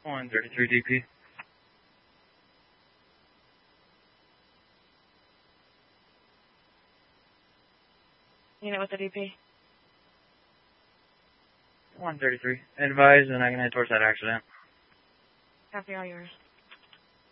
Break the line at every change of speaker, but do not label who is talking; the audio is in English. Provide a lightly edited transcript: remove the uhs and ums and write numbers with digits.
133 DP.
Unit with the DP.
133. Advise, and I'm going to head towards that accident.
Copy, all yours.